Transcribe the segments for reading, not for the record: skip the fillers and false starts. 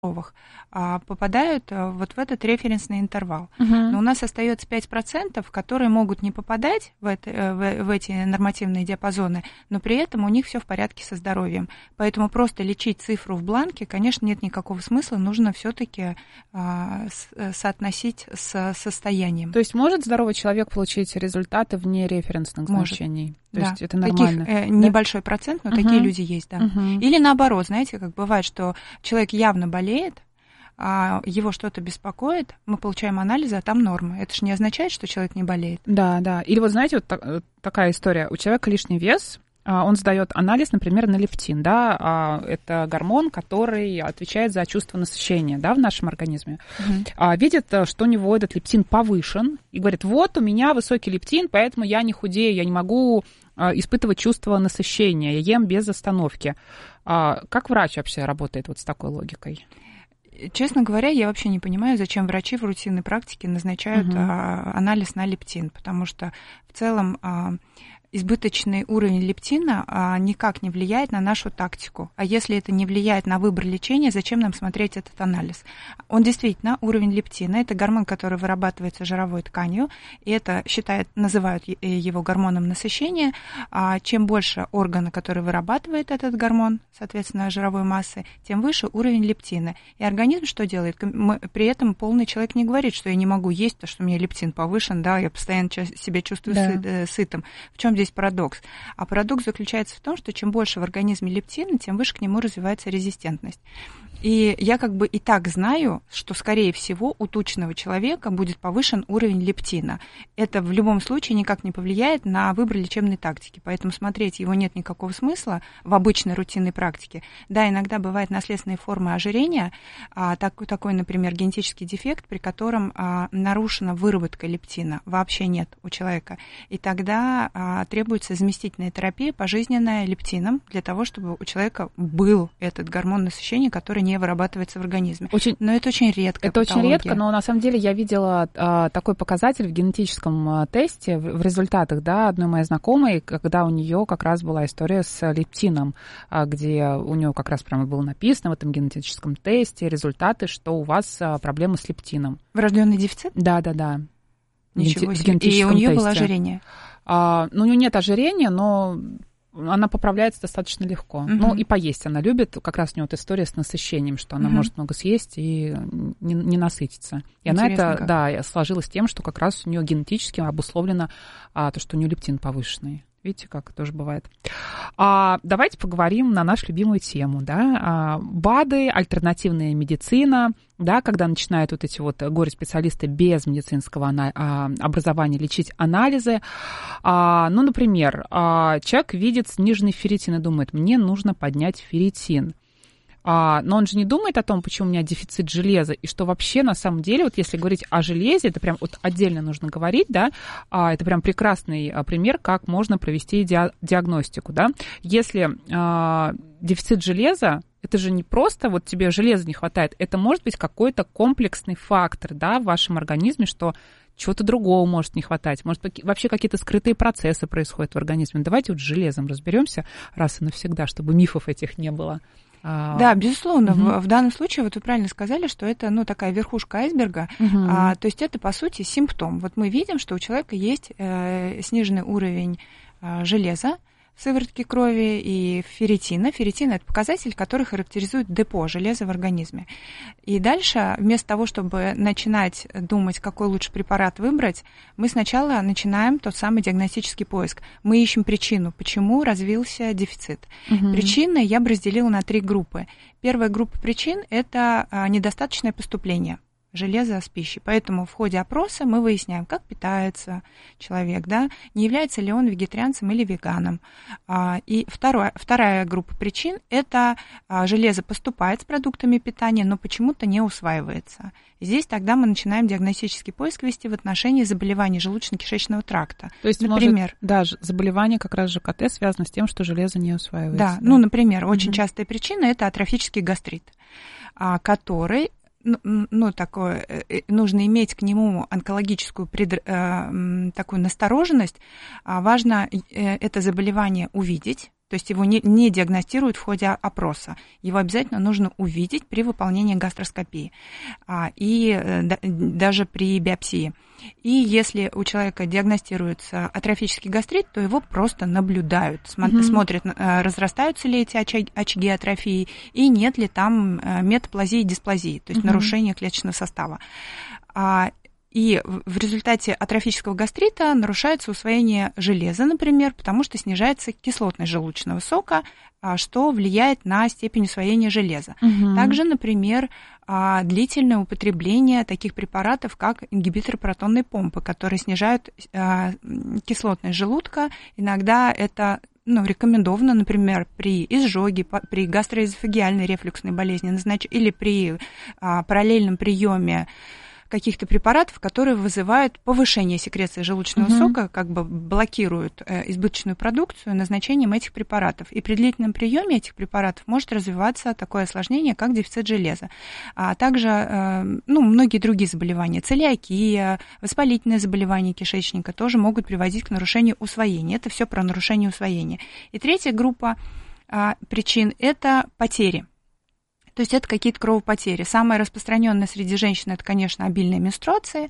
попадают вот в этот референсный интервал. Но у нас остается 5%, которые могут не попадать в эти нормативные диапазоны, но при этом у них все в порядке со здоровьем. Поэтому просто лечить цифру в бланке, конечно, нет никакого смысла, нужно все-таки соотносить с состоянием. То есть может здоровый человек получить результаты вне референсных значений? То есть это нормально? Таких небольшой процент, но такие люди есть, да. Или наоборот, знаете, как бывает, что человек явно болеет, его что-то беспокоит, мы получаем анализы, а там нормы. Это же не означает, что человек не болеет. Да. Или вот знаете, вот такая история. У человека лишний вес, он сдает анализ, например, на лептин, да, это гормон, который отвечает за чувство насыщения, да, в нашем организме. Видит, что у него этот лептин повышен, и говорит, вот у меня высокий лептин, поэтому я не худею, я не могу испытывать чувство насыщения, я ем без остановки. Как врач вообще работает вот с такой логикой? Честно говоря, я вообще не понимаю, зачем врачи в рутинной практике назначают анализ на лептин, потому что в целом избыточный уровень лептина никак не влияет на нашу тактику. А если это не влияет на выбор лечения, зачем нам смотреть этот анализ? Он действительно, уровень лептина, это гормон, который вырабатывается жировой тканью, и это называют его гормоном насыщения. Чем больше органа, который вырабатывает этот гормон, соответственно, жировой массы, тем выше уровень лептина. И организм что делает? При этом полный человек не говорит, что я не могу есть, потому что у меня лептин повышен, да, я постоянно себя чувствую сытым. В чем здесь парадокс? А парадокс заключается в том, что чем больше в организме лептина, тем выше к нему развивается резистентность. И я как бы и так знаю, что, скорее всего, у тучного человека будет повышен уровень лептина. Это в любом случае никак не повлияет на выбор лечебной тактики, поэтому смотреть его нет никакого смысла в обычной рутинной практике. Да, иногда бывают наследственные формы ожирения, такой, например, генетический дефект, при котором нарушена выработка лептина, вообще нет у человека. И тогда требуется заместительная терапия, пожизненная лептином, для того, чтобы у человека был этот гормон насыщения, который не вырабатывается в организме. Но это очень редко. Это очень редко, но на самом деле я видела такой показатель в генетическом тесте, в результатах, да, одной моей знакомой, когда у нее как раз была история с лептином, где у нее как раз прямо было написано в этом генетическом тесте результаты, что у вас проблемы с лептином. Врожденный дефицит? Да. Ничего себе. И у нее было ожирение? Ну, у нее нет ожирения, но она поправляется достаточно легко. Ну, и поесть она любит. Как раз у нее вот история с насыщением, что она может много съесть и не насытиться. И она это, сложилась тем, что как раз у нее генетически обусловлено то, что у нее лептин повышенный. Видите, как тоже бывает. Давайте поговорим на нашу любимую тему, да, БАДы, альтернативная медицина, да, когда начинают вот эти вот горе-специалисты без медицинского образования лечить анализы. Ну, например, человек видит сниженный ферритин и думает, мне нужно поднять ферритин. Но он же не думает о том, почему у меня дефицит железа, и что вообще на самом деле, вот если говорить о железе, это прям вот отдельно нужно говорить, да, это прям прекрасный пример, как можно провести диагностику, да. Если дефицит железа, это же не просто вот тебе железа не хватает, это может быть какой-то комплексный фактор, да, в вашем организме, что чего-то другого может не хватать, может вообще какие-то скрытые процессы происходят в организме. Давайте вот с железом разберемся раз и навсегда, чтобы мифов этих не было. Да, безусловно. В данном случае, вот вы правильно сказали, что это, такая верхушка айсберга. То есть это, по сути, симптом. Вот мы видим, что у человека есть сниженный уровень железа в сыворотке крови и ферритина. Ферритин – это показатель, который характеризует депо железа в организме. И дальше, вместо того, чтобы начинать думать, какой лучше препарат выбрать, мы сначала начинаем тот самый диагностический поиск. Мы ищем причину, почему развился дефицит. Причины я бы разделила на 3 группы. Первая группа причин – это недостаточное поступление железа с пищей. Поэтому в ходе опроса мы выясняем, как питается человек, да, не является ли он вегетарианцем или веганом. И вторая группа причин – это железо поступает с продуктами питания, но почему-то не усваивается. И здесь тогда мы начинаем диагностический поиск вести в отношении заболеваний желудочно-кишечного тракта. То есть, например, заболевание как раз ЖКТ связано с тем, что железо не усваивается. Да. Например, очень частая причина – это атрофический гастрит, который такое, нужно иметь к нему онкологическую такую настороженность. Важно это заболевание увидеть, То есть его не диагностируют в ходе опроса. Его обязательно нужно увидеть при выполнении гастроскопии и даже при биопсии. И если у человека диагностируется атрофический гастрит, то его просто наблюдают, смотрят, разрастаются ли эти очаги атрофии и нет ли там метаплазии и дисплазии, то есть нарушения клеточного состава. И в результате атрофического гастрита нарушается усвоение железа, например, потому что снижается кислотность желудочного сока, что влияет на степень усвоения железа. Также, например, длительное употребление таких препаратов, как ингибиторы протонной помпы, которые снижают кислотность желудка. Иногда это рекомендовано, например, при изжоге, при гастроэзофагиальной рефлюксной болезни или при параллельном приеме каких-то препаратов, которые вызывают повышение секреции желудочного сока, как бы блокируют избыточную продукцию назначением этих препаратов. И при длительном приеме этих препаратов может развиваться такое осложнение, как дефицит железа. А также многие другие заболевания, целиакия, воспалительные заболевания кишечника тоже могут приводить к нарушению усвоения. Это все про нарушение усвоения. И третья группа причин – это потери. То есть это какие-то кровопотери. Самое распространенное среди женщин – это, конечно, обильные менструации.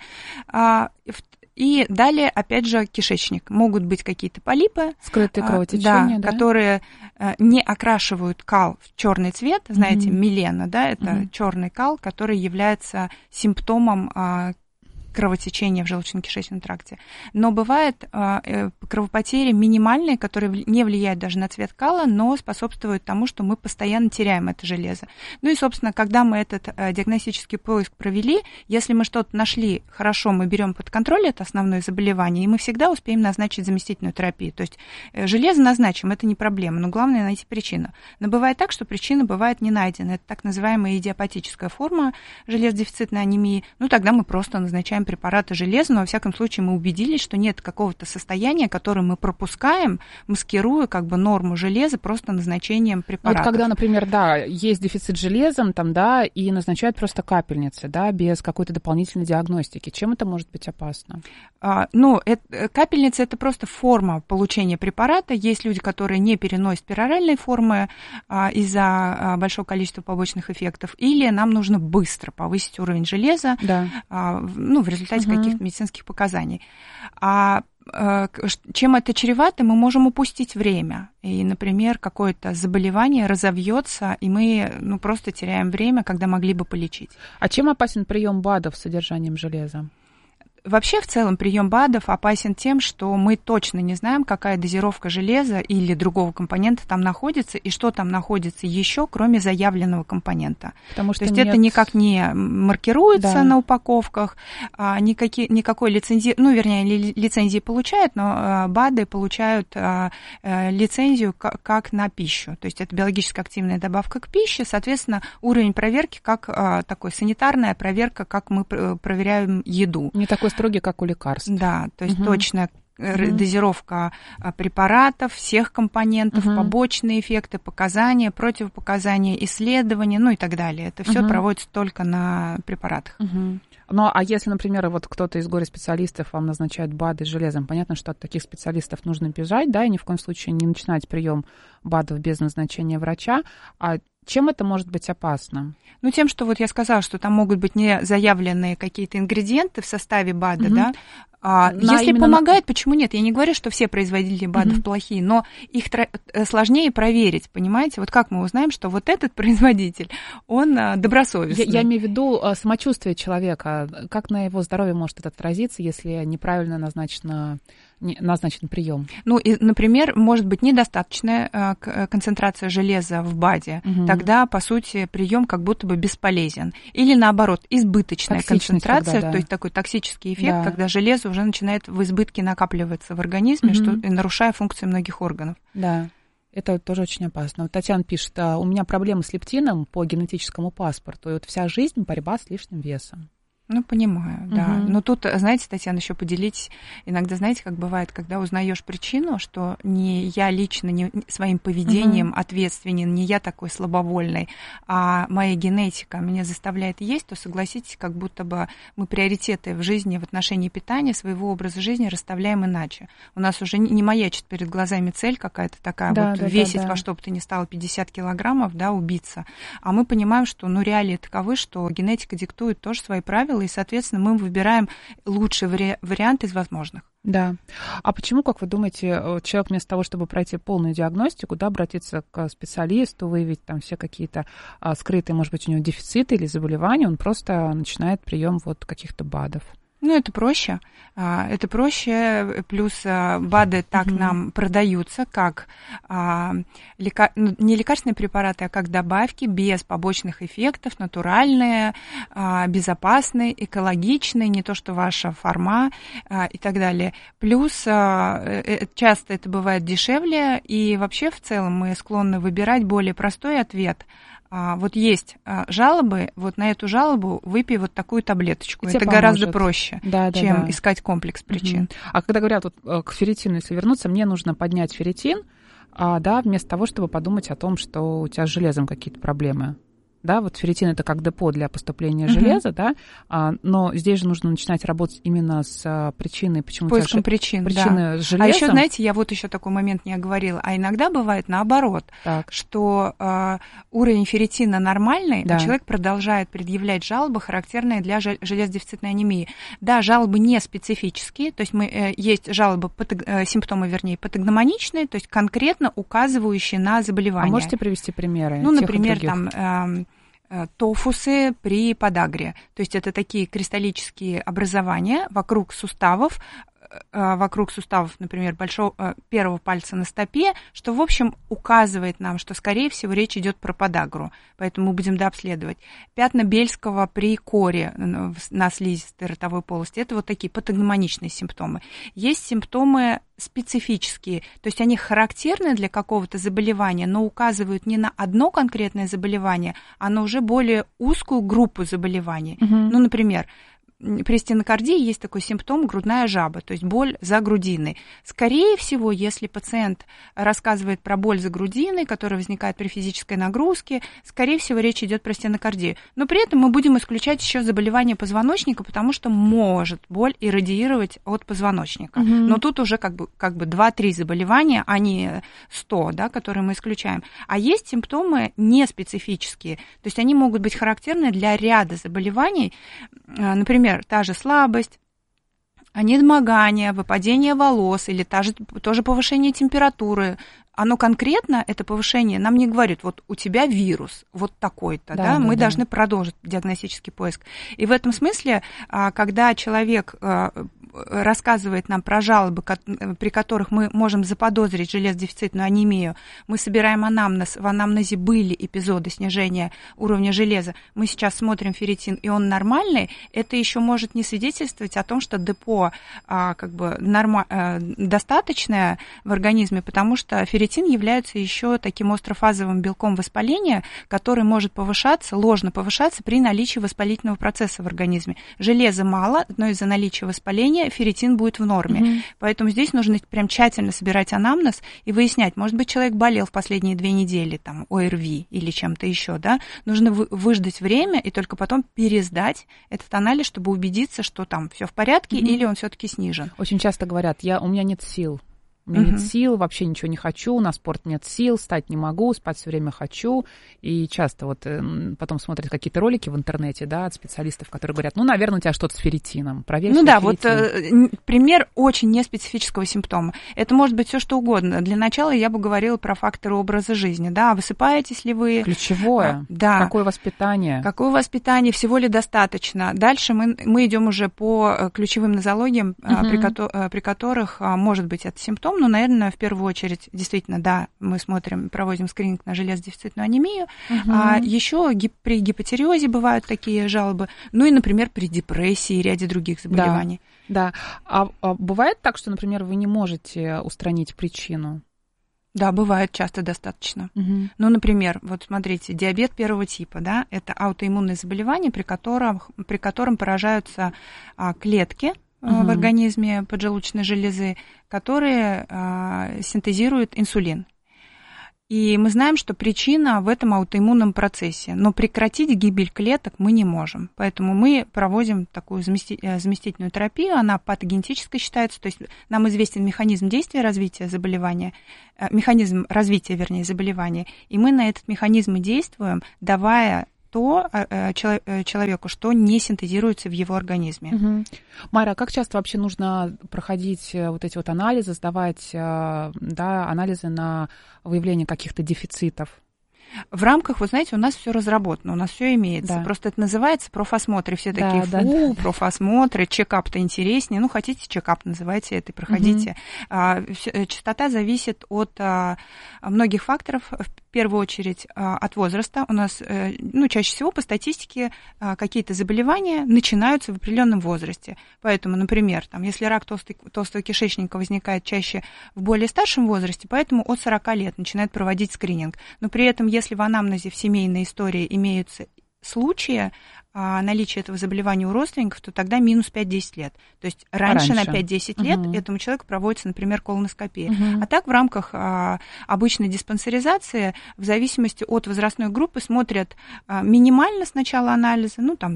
И далее, опять же, кишечник. Могут быть какие-то полипы, скрытые кровотечения, которые не окрашивают кал в черный цвет. Знаете, мелена, это черный кал, который является симптомом кровотечения в желудочно-кишечном тракте. Но бывают кровопотери минимальные, которые не влияют даже на цвет кала, но способствуют тому, что мы постоянно теряем это железо. Ну и, собственно, когда мы этот диагностический поиск провели, если мы что-то нашли хорошо, мы берем под контроль это основное заболевание, и мы всегда успеем назначить заместительную терапию. То есть железо назначим, это не проблема, но главное найти причину. Но бывает так, что причина бывает не найдена. Это так называемая идиопатическая форма железодефицитной анемии. Тогда мы просто назначаем препараты железа, но во всяком случае мы убедились, что нет какого-то состояния, которое мы пропускаем, маскируя как бы норму железа просто назначением препаратов. Вот когда, например, есть дефицит железом, и назначают просто капельницы, без какой-то дополнительной диагностики. Чем это может быть опасно? Капельница – это просто форма получения препарата. Есть люди, которые не переносят пероральные формы из-за большого количества побочных эффектов, или нам нужно быстро повысить уровень железа, в результате каких-то медицинских показаний. Чем это чревато, мы можем упустить время. И, например, какое-то заболевание разовьется, и мы просто теряем время, когда могли бы полечить. А чем опасен прием БАДов с содержанием железа? Вообще, в целом, прием БАДов опасен тем, что мы точно не знаем, какая дозировка железа или другого компонента там находится, и что там находится еще, кроме заявленного компонента. Потому что То есть это никак не маркируется на упаковках, никакой лицензии, лицензии получают, но БАДы получают лицензию как на пищу. То есть это биологически активная добавка к пище, соответственно, уровень проверки как такой санитарная проверка, как мы проверяем еду. Не такой строгий, как у лекарств. Да, то есть точная дозировка препаратов, всех компонентов, побочные эффекты, показания, противопоказания, исследования, и так далее. Это все проводится только на препаратах. А если, например, кто-то из горе-специалистов вам назначает БАДы с железом, понятно, что от таких специалистов нужно бежать, и ни в коем случае не начинать прием БАДов без назначения врача. А чем это может быть опасно? Тем, что я сказала, что там могут быть не заявленные какие-то ингредиенты в составе БАДа, если помогает, почему нет? Я не говорю, что все производители БАДов плохие, но их сложнее проверить, понимаете? Как мы узнаем, что этот производитель, он добросовестный? Я имею в виду самочувствие человека. Как на его здоровье может это отразиться, если неправильно назначен прием? Например, может быть недостаточная концентрация железа в БАДе. Тогда, по сути, прием как будто бы бесполезен. Или наоборот, избыточная концентрация, то есть такой токсический эффект, когда железо уже начинает в избытке накапливаться в организме, нарушая функции многих органов. Да. Это тоже очень опасно. Татьяна пишет, у меня проблемы с лептином по генетическому паспорту, и вся жизнь борьба с лишним весом. Ну, понимаю, да. Но тут, знаете, Татьяна, еще поделитесь, иногда, знаете, как бывает, когда узнаешь причину, что не я лично, не своим поведением ответственен, не я такой слабовольный, а моя генетика меня заставляет есть, то, согласитесь, как будто бы мы приоритеты в жизни, в отношении питания, своего образа жизни расставляем иначе. У нас уже не маячит перед глазами цель какая-то такая, весить во что бы то ни стало 50 килограммов, да, убиться. А мы понимаем, что, реалии таковы, что генетика диктует тоже свои правила, и, соответственно, мы выбираем лучший вариант из возможных. Да. А почему, как вы думаете, человек вместо того, чтобы пройти полную диагностику, да, обратиться к специалисту, выявить там все какие-то скрытые, может быть, у него дефициты или заболевания, он просто начинает прием каких-то БАДов? Это проще. Это проще, плюс БАДы так нам продаются, как не лекарственные препараты, а как добавки без побочных эффектов, натуральные, безопасные, экологичные, не то что ваша фарма и так далее. Плюс часто это бывает дешевле, и вообще в целом мы склонны выбирать более простой ответ. Есть жалобы, на эту жалобу выпей такую таблеточку. Это гораздо проще, чем искать комплекс причин. А когда говорят, к ферритину, если вернуться, мне нужно поднять ферритин, вместо того, чтобы подумать о том, что у тебя с железом какие-то проблемы. Да, ферритин — это как депо для поступления железа, да, но здесь же нужно начинать работать именно с причиной, почему поиском причины с железом. А еще, знаете, я еще такой момент не оговорила, а иногда бывает наоборот, что уровень ферритина нормальный, но человек продолжает предъявлять жалобы, характерные для железодефицитной анемии. Да, жалобы не специфические, то есть есть жалобы, симптомы, патогномоничные, то есть конкретно указывающие на заболевание. А можете привести примеры? Например, тофусы при подагре. То есть это такие кристаллические образования вокруг суставов, например, первого пальца на стопе, что, в общем, указывает нам, что, скорее всего, речь идет про подагру, поэтому мы будем дообследовать. Пятна Бельского при коре на слизистой ротовой полости – это такие патогномоничные симптомы. Есть симптомы специфические, то есть они характерны для какого-то заболевания, но указывают не на одно конкретное заболевание, а на уже более узкую группу заболеваний. Например, при стенокардии есть такой симптом грудная жаба, то есть боль за грудиной. Скорее всего, если пациент рассказывает про боль за грудиной, которая возникает при физической нагрузке, скорее всего, речь идет про стенокардию. Но при этом мы будем исключать еще заболевание позвоночника, потому что может боль иррадиировать от позвоночника. Но тут уже как бы 2-3 заболевания, а не 100, да, которые мы исключаем. А есть симптомы неспецифические, то есть они могут быть характерны для ряда заболеваний, например, та же слабость, недомогание, выпадение волос или тоже повышение температуры. Оно конкретно, это повышение, нам не говорит, у тебя вирус, такой-то, мы должны продолжить диагностический поиск. И в этом смысле, когда человек рассказывает нам про жалобы, при которых мы можем заподозрить железодефицитную анемию, мы собираем анамнез, в анамнезе были эпизоды снижения уровня железа, мы сейчас смотрим ферритин, и он нормальный, это еще может не свидетельствовать о том, что депо достаточное в организме, потому что ферритин является еще таким острофазовым белком воспаления, который может ложно повышаться при наличии воспалительного процесса в организме. Железа мало, но из-за наличия воспаления ферритин будет в норме. Поэтому здесь нужно прям тщательно собирать анамнез и выяснять, может быть, человек болел в последние 2 недели, ОРВИ или чем-то еще, да, нужно выждать время и только потом пересдать этот анализ, чтобы убедиться, что там все в порядке или он все-таки снижен. Очень часто говорят, у меня нет сил. У меня нет сил, вообще ничего не хочу, на спорт нет сил, встать не могу, спать все время хочу. И часто потом смотрят какие-то ролики в интернете, да, от специалистов, которые говорят, наверное, у тебя что-то с ферритином, проверь ферритин. Пример очень неспецифического симптома. Это может быть все что угодно. Для начала я бы говорила про факторы образа жизни, да, высыпаетесь ли вы? Ключевое. Да. Какое воспитание? Какое воспитание, всего ли достаточно? Дальше мы идем уже по ключевым нозологиям, при которых может быть этот симптом. Наверное, в первую очередь, действительно, да, мы проводим скрининг на железодефицитную анемию. Еще при гипотереозе бывают такие жалобы. И, например, при депрессии и ряде других заболеваний. Да. А бывает так, что, например, вы не можете устранить причину? Да, бывает часто достаточно. Ну, например, вот смотрите, диабет первого типа, да, это аутоиммунное заболевание, при котором поражаются клетки в организме поджелудочной железы, которые синтезируют инсулин. И мы знаем, что причина в этом аутоиммунном процессе. Но прекратить гибель клеток мы не можем. Поэтому мы проводим такую заместительную терапию. Она патогенетической считается. То есть нам известен механизм действия развития заболевания, механизм развития, вернее, заболевания. И мы на этот механизм и действуем, давая то человеку, что не синтезируется в его организме. Майра, а как часто вообще нужно проходить вот эти вот анализы, сдавать анализы на выявление каких-то дефицитов? В рамках, вы знаете, у нас все разработано, у нас все имеется. Да. Просто это называется профосмотр. И все такие, профосмотры, чекап-то интереснее. Ну, хотите чекап, называйте это и проходите. Частота зависит от многих факторов. В первую очередь от возраста. У нас, чаще всего по статистике какие-то заболевания начинаются в определенном возрасте. Поэтому, например, если рак толстого кишечника возникает чаще в более старшем возрасте, поэтому от 40 лет начинают проводить скрининг. Но при этом, если в анамнезе, в семейной истории имеются случаи наличия этого заболевания у родственников, то тогда минус 5-10 лет. То есть раньше на 5-10 лет этому человеку проводится, например, колоноскопия. А так в рамках обычной диспансеризации, в зависимости от возрастной группы, смотрят минимально сначала анализы,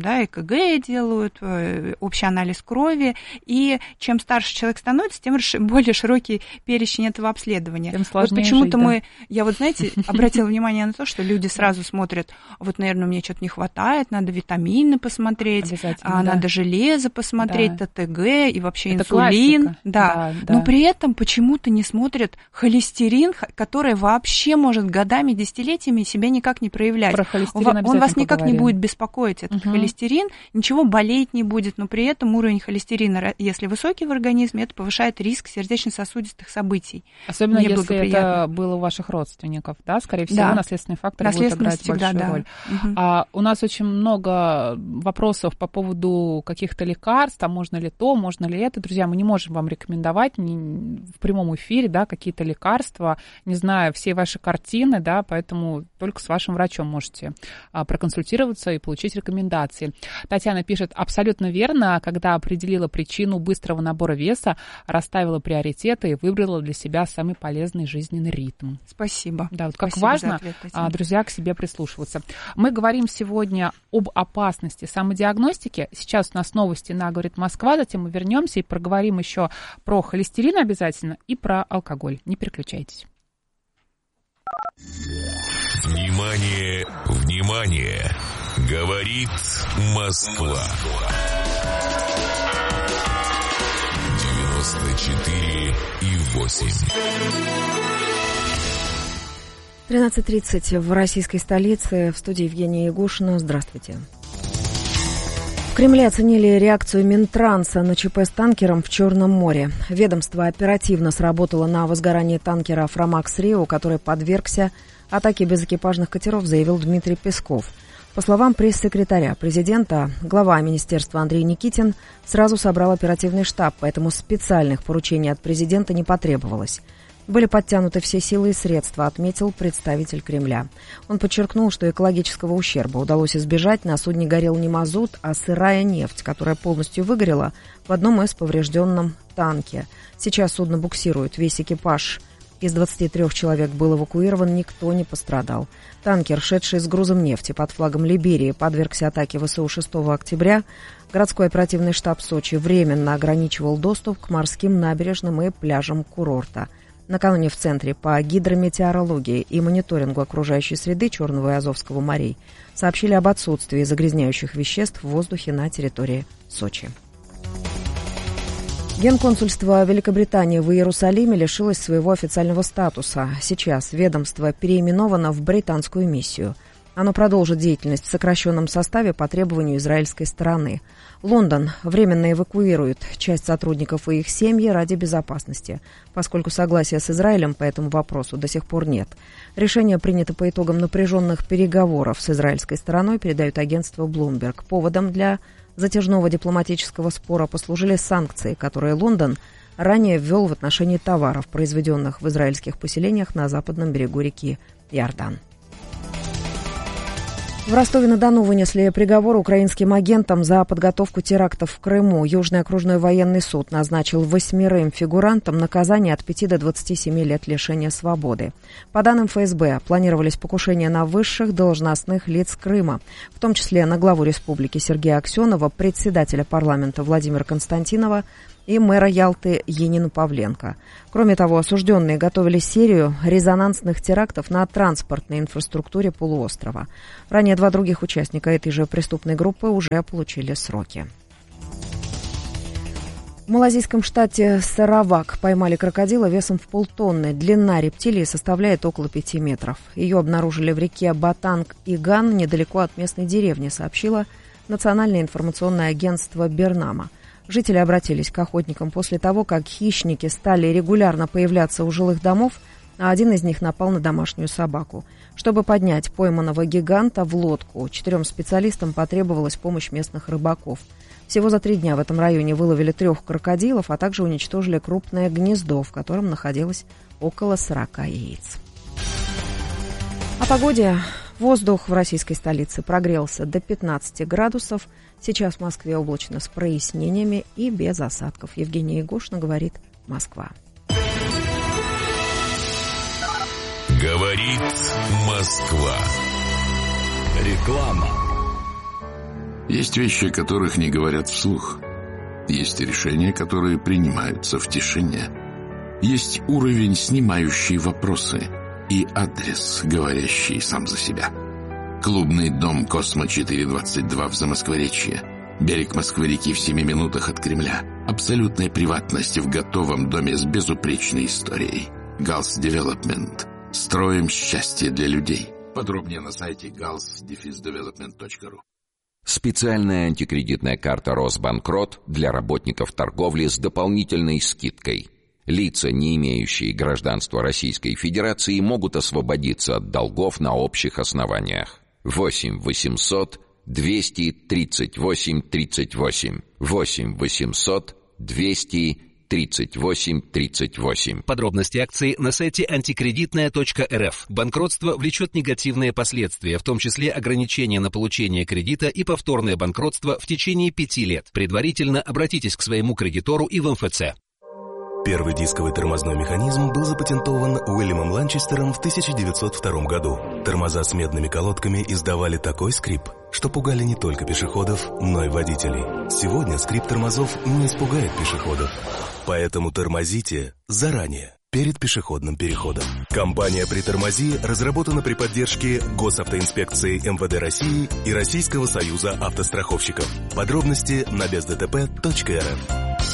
ЭКГ делают, общий анализ крови, и чем старше человек становится, тем более широкий перечень этого обследования. Тем сложнее почему-то жить, я обратила внимание на то, что люди сразу смотрят, наверное, мне что-то не хватает, надо витамины посмотреть, надо железо посмотреть, ТТГ и вообще это инсулин. Классика. Да. Но при этом почему-то не смотрят холестерин, который вообще может годами, десятилетиями себя никак не проявлять. Про холестерин он вас никак не будет беспокоить, этот холестерин, ничего болеть не будет, но при этом уровень холестерина, если высокий в организме, это повышает риск сердечно-сосудистых событий. Особенно если это было у ваших родственников, да? Скорее всего, наследственный фактор будет играть большую роль. У нас очень много вопросов по поводу каких-то лекарств, можно ли то, можно ли это. Друзья, мы не можем вам рекомендовать в прямом эфире, какие-то лекарства, не зная всей вашей картины, поэтому только с вашим врачом можете проконсультироваться и получить рекомендации. Татьяна пишет, абсолютно верно, когда определила причину быстрого набора веса, расставила приоритеты и выбрала для себя самый полезный жизненный ритм. Спасибо. Да, вот как важно, друзья, к себе прислушиваться. Мы говорим сегодня об опасности самодиагностики. Сейчас у нас новости на «Говорит Москва», затем мы вернемся и проговорим еще про холестерин обязательно и про алкоголь. Не переключайтесь. Внимание, внимание! Говорит Москва. 94,8. 13:30 в российской столице. В студии Евгения Ягушина. Здравствуйте. В Кремле оценили реакцию Минтранса на ЧП с танкером в Черном море. Ведомство оперативно сработало на возгорание танкера «Афромакс Рио», который подвергся атаке безэкипажных катеров, заявил Дмитрий Песков. По словам пресс-секретаря президента, глава министерства Андрей Никитин сразу собрал оперативный штаб, поэтому специальных поручений от президента не потребовалось. Были подтянуты все силы и средства, отметил представитель Кремля. Он подчеркнул, что экологического ущерба удалось избежать. На судне горел не мазут, а сырая нефть, которая полностью выгорела в одном из поврежденном танке. Сейчас судно буксирует. Весь экипаж из 23 человек был эвакуирован, никто не пострадал. Танкер, шедший с грузом нефти под флагом Либерии, подвергся атаке ВСУ 6 октября. Городской оперативный штаб Сочи временно ограничивал доступ к морским набережным и пляжам курорта. Накануне в Центре по гидрометеорологии и мониторингу окружающей среды Черного и Азовского морей сообщили об отсутствии загрязняющих веществ в воздухе на территории Сочи. Генконсульство Великобритании в Иерусалиме лишилось своего официального статуса. Сейчас ведомство переименовано в британскую миссию. Оно продолжит деятельность в сокращенном составе по требованию израильской стороны. Лондон временно эвакуирует часть сотрудников и их семьи ради безопасности, поскольку согласия с Израилем по этому вопросу до сих пор нет. Решение принято по итогам напряженных переговоров с израильской стороной, передает агентство Bloomberg. Поводом для затяжного дипломатического спора послужили санкции, которые Лондон ранее ввел в отношении товаров, произведенных в израильских поселениях на западном берегу реки Иордан. В Ростове-на-Дону вынесли приговор украинским агентам за подготовку терактов в Крыму. Южный окружной военный суд назначил 8 фигурантам наказание от 5 до 27 лет лишения свободы. По данным ФСБ, планировались покушения на высших должностных лиц Крыма, в том числе на главу республики Сергея Аксенова, председателя парламента Владимира Константинова и мэра Ялты Енину Павленко. Кроме того, осужденные готовили серию резонансных терактов на транспортной инфраструктуре полуострова. Ранее 2 других участника этой же преступной группы уже получили сроки. В малазийском штате Саравак поймали крокодила весом в полтонны. Длина рептилии составляет около 5 метров. Ее обнаружили в реке Батанг-Иган, недалеко от местной деревни, сообщило Национальное информационное агентство Бернама. Жители обратились к охотникам после того, как хищники стали регулярно появляться у жилых домов, а один из них напал на домашнюю собаку. Чтобы поднять пойманного гиганта в лодку, 4 специалистам потребовалась помощь местных рыбаков. Всего за 3 дня в этом районе выловили 3 крокодилов, а также уничтожили крупное гнездо, в котором находилось около 40 яиц. О погоде. Воздух в российской столице прогрелся до 15 градусов. Сейчас в Москве облачно с прояснениями и без осадков. Евгения Егошина говорит «Москва». Говорит Москва. Реклама. Есть вещи, о которых не говорят вслух. Есть решения, которые принимаются в тишине. Есть уровень, снимающий вопросы, и адрес, говорящий сам за себя. Клубный дом «Космо-422» в Замоскворечье. Берег Москвы-реки в 7 минутах от Кремля. Абсолютная приватность в готовом доме с безупречной историей. Галс Девелопмент. Строим счастье для людей. Подробнее на сайте gals-development.ru. Специальная антикредитная карта «Росбанкрот» для работников торговли с дополнительной скидкой. Лица, не имеющие гражданства Российской Федерации, могут освободиться от долгов на общих основаниях. 8 800 238 38. 8 800 238 38. Подробности акции на сайте антикредитная.рф. Банкротство влечет негативные последствия, в том числе ограничения на получение кредита и повторное банкротство в течение 5 лет. Предварительно обратитесь к своему кредитору и в МФЦ. Первый дисковый тормозной механизм был запатентован Уильямом Ланчестером в 1902 году. Тормоза с медными колодками издавали такой скрип, что пугали не только пешеходов, но и водителей. Сегодня скрип тормозов не испугает пешеходов. Поэтому тормозите заранее, перед пешеходным переходом. Компания «Притормози» разработана при поддержке Госавтоинспекции МВД России и Российского союза автостраховщиков. Подробности на бездтп.рф.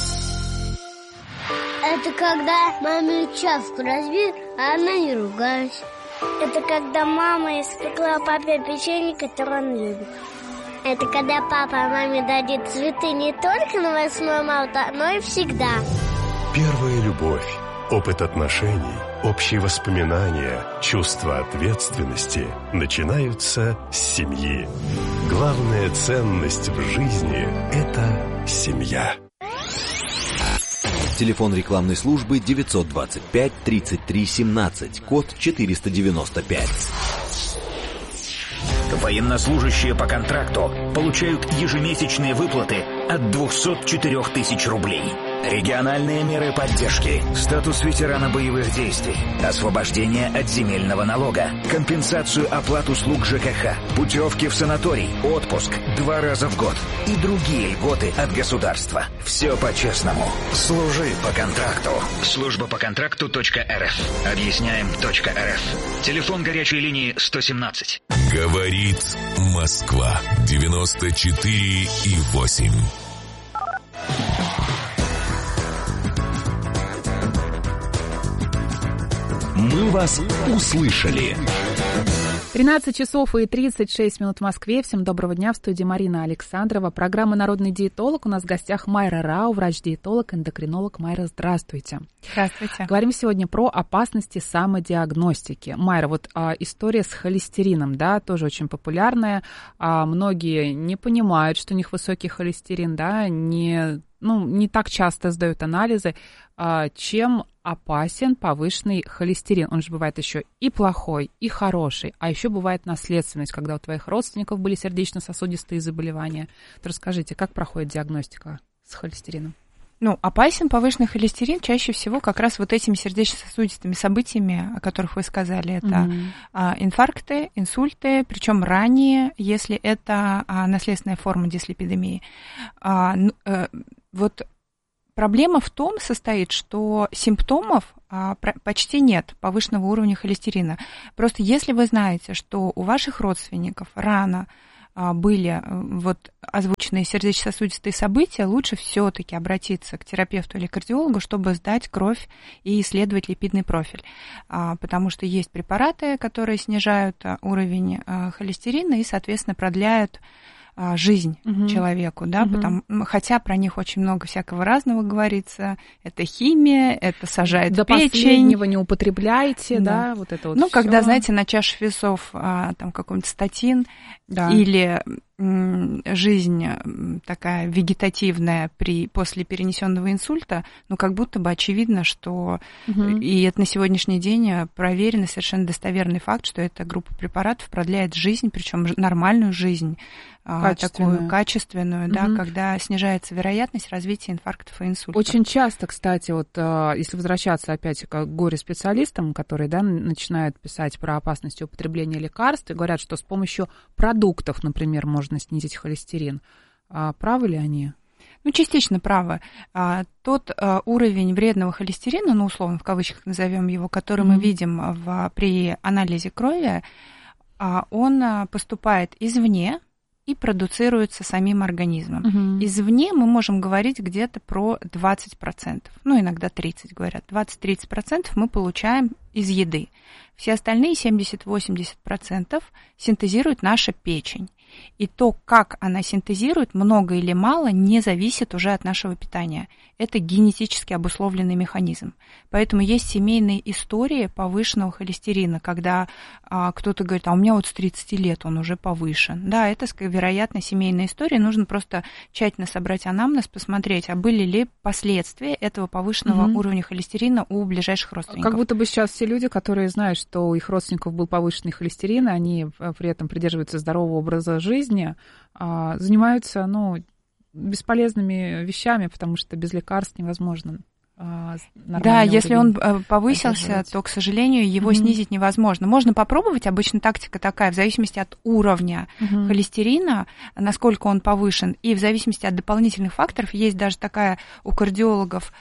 Это когда маме чавку разбил, а она не ругалась. Это когда мама испекла папе печенье, которое он любит. Это когда папа маме дадит цветы не только на 8 марта, но и всегда. Первая любовь, опыт отношений, общие воспоминания, чувство ответственности начинаются с семьи. Главная ценность в жизни – это семья. Телефон рекламной службы 925 33 17, код 495. Военнослужащие по контракту получают ежемесячные выплаты от 204 тысяч рублей. Региональные меры поддержки, статус ветерана боевых действий, освобождение от земельного налога, компенсацию оплат услуг ЖКХ, путевки в санаторий, отпуск 2 раза в год и другие льготы от государства. Все по-честному. Служи по контракту. Служба по контракту.рф. Объясняем.рф. Телефон горячей линии 117. Говорит Москва. 94,8. Мы вас услышали. 13 часов и 36 минут в Москве. Всем доброго дня. В студии Марина Александрова. Программа «Народный диетолог». У нас в гостях Майра Рау, врач-диетолог, эндокринолог. Майра, здравствуйте. Здравствуйте. Говорим сегодня про опасности самодиагностики. Майра, вот история с холестерином, да, тоже очень популярная. Многие не понимают, что у них высокий холестерин, да, не не так часто сдают анализы, чем опасен повышенный холестерин. Он же бывает еще и плохой, и хороший, а еще бывает наследственность, когда у твоих родственников были сердечно-сосудистые заболевания. Расскажите, как проходит диагностика с холестерином? Опасен повышенный холестерин чаще всего как раз вот этими сердечно-сосудистыми событиями, о которых вы сказали. Это инфаркты, инсульты, причем ранее, если это наследственная форма дислипидемии. Вот проблема в том состоит, что симптомов почти нет повышенного уровня холестерина. Просто если вы знаете, что у ваших родственников рано были вот озвученные сердечно-сосудистые события, лучше все-таки обратиться к терапевту или кардиологу, чтобы сдать кровь и исследовать липидный профиль. Потому что есть препараты, которые снижают уровень холестерина и, соответственно, продляют жизнь человеку, да, хотя про них очень много всякого разного говорится. Это химия, это сажает до печень. До последнего не употребляйте, да, вот это вот когда, всё. Знаете, на чаше весов там какой-нибудь статин или жизнь такая вегетативная после перенесенного инсульта, как будто бы очевидно, что и это на сегодняшний день проверенный, совершенно достоверный факт, что эта группа препаратов продляет жизнь, причем нормальную жизнь, такую качественную, да, когда снижается вероятность развития инфарктов и инсультов. Очень часто, кстати, вот если возвращаться опять к горе-специалистам, которые, да, начинают писать про опасность употребления лекарств и говорят, что с помощью продуктов, например, можно снизить холестерин. Правы ли они? Частично правы. Тот уровень вредного холестерина, условно, в кавычках назовем его, который мы видим при анализе крови, он поступает извне и продуцируется самим организмом. Извне мы можем говорить где-то про 20%, иногда 30% говорят. 20-30% мы получаем из еды. Все остальные 70-80% синтезирует наша печень. И то, как она синтезирует, много или мало, не зависит уже от нашего питания. Это генетически обусловленный механизм. Поэтому есть семейные истории повышенного холестерина, когда кто-то говорит, у меня вот с 30 лет он уже повышен. Да, это, вероятно, семейная история. Нужно просто тщательно собрать анамнез, посмотреть, были ли последствия этого повышенного уровня холестерина у ближайших родственников. Как будто бы сейчас все люди, которые знают, что у их родственников был повышенный холестерин, они при этом придерживаются здорового образа жизни, занимаются, бесполезными вещами, потому что без лекарств невозможно. Да, если он повысился, то, к сожалению, его снизить невозможно. Можно попробовать, обычно тактика такая, в зависимости от уровня холестерина, насколько он повышен, и в зависимости от дополнительных факторов, есть даже такая у кардиологов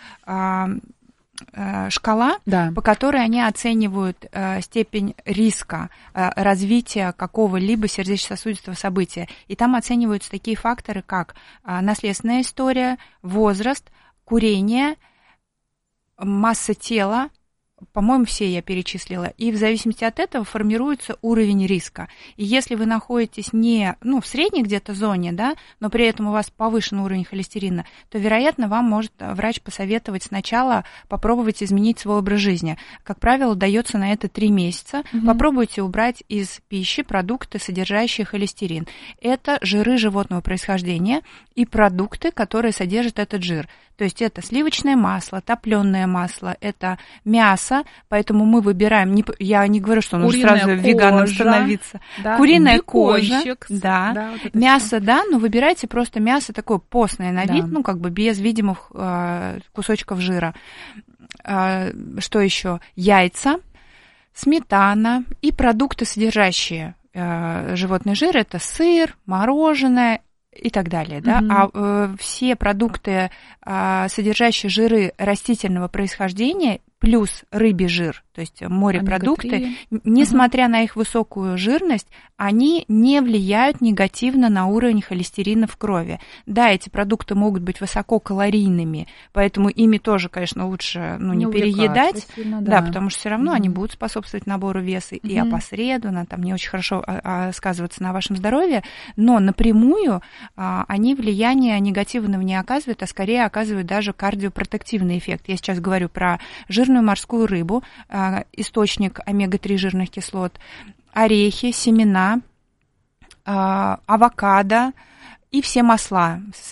шкала, по которой они оценивают степень риска развития какого-либо сердечно-сосудистого события. И там оцениваются такие факторы, как наследственная история, возраст, курение, масса тела, по-моему, все я перечислила, и в зависимости от этого формируется уровень риска. И если вы находитесь не в средней где-то зоне, да, но при этом у вас повышен уровень холестерина, то, вероятно, вам может врач посоветовать сначала попробовать изменить свой образ жизни. Как правило, дается на это 3 месяца. Попробуйте убрать из пищи продукты, содержащие холестерин. Это жиры животного происхождения и продукты, которые содержат этот жир. То есть это сливочное масло, топленое масло, это мясо, поэтому мы выбираем, я не говорю, что нужно сразу веганом становиться. Да, куриная кожа, да, вот мясо, да, но выбирайте просто мясо такое постное на вид, без видимых кусочков жира. Что еще? Яйца, сметана и продукты, содержащие животный жир, это сыр, мороженое и так далее, да, все продукты, содержащие жиры растительного происхождения, плюс рыбий жир, то есть морепродукты, несмотря на их высокую жирность, они не влияют негативно на уровень холестерина в крови. Да, эти продукты могут быть высококалорийными, поэтому ими тоже, конечно, лучше не переедать, сильно, да, потому что все равно они будут способствовать набору веса и опосредованно, там не очень хорошо сказываться на вашем здоровье, но напрямую они влияния негативного не оказывают, а скорее оказывают даже кардиопротективный эффект. Я сейчас говорю про жирную морскую рыбу, источник омега-3 жирных кислот, орехи, семена, авокадо и все масла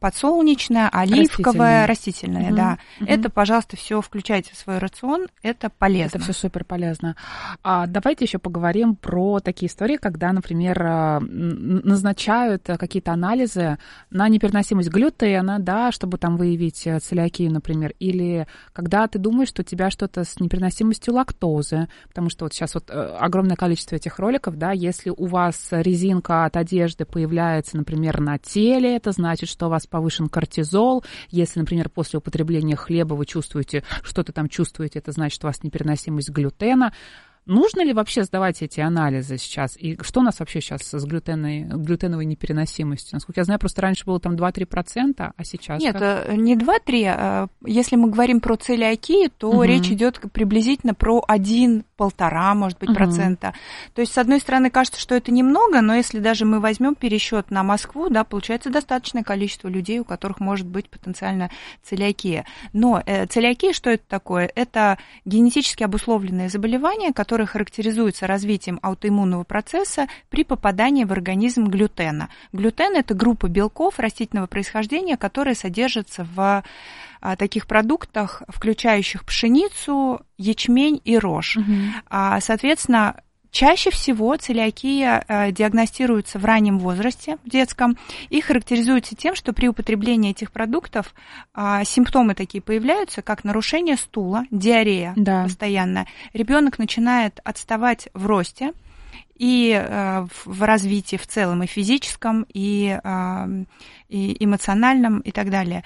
подсолнечное, оливковое, растительное, да. Это, пожалуйста, все включайте в свой рацион, это полезно. Это все супер полезно. Давайте еще поговорим про такие истории, когда, например, назначают какие-то анализы на непереносимость глютена, да, чтобы там выявить целиакию, например, или когда ты думаешь, что у тебя что-то с непереносимостью лактозы, потому что вот сейчас вот огромное количество этих роликов, да, если у вас резинка от одежды появляется, например, на теле, это значит, что у вас повышен кортизол. Если, например, после употребления хлеба вы чувствуете, что-то там чувствуете, это значит, что у вас непереносимость глютена. Нужно ли вообще сдавать эти анализы сейчас? И что у нас вообще сейчас с глютеновой непереносимостью? Насколько я знаю, просто раньше было там 2-3%, а сейчас Нет, как? Не 2-3. Если мы говорим про целиакию, то речь идет приблизительно про 1-1,5, может быть, процента. То есть, с одной стороны, кажется, что это немного, но если даже мы возьмем пересчет на Москву, да, получается достаточное количество людей, у которых может быть потенциально целиакия. Но целиакия, что это такое? Это генетически обусловленное заболевание, которое характеризуется развитием аутоиммунного процесса при попадании в организм глютена. Глютен – это группа белков растительного происхождения, которые содержатся в таких продуктах, включающих пшеницу, ячмень и рожь. Соответственно, чаще всего целиакия диагностируется в раннем возрасте, в детском, и характеризуется тем, что при употреблении этих продуктов симптомы такие появляются, как нарушение стула, диарея постоянно. Ребенок начинает отставать в росте и в развитии в целом, и физическом, и эмоциональном, и так далее.